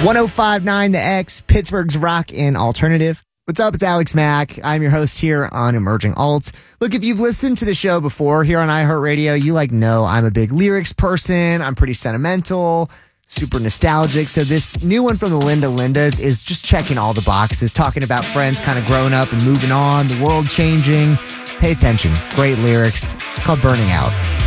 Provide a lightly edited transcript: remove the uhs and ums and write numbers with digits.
1059 The X, Pittsburgh's rock and alternative. What's up? It's Alex Mack. I'm your host here on Emerging Alt. Look, if you've listened to the show before here on iHeartRadio, you know I'm a big lyrics person. I'm pretty sentimental, super nostalgic. So this new one from the Linda Lindas is just checking all the boxes, talking about friends kind of growing up and moving on, the world changing. Pay attention. Great lyrics. It's called Burning Out.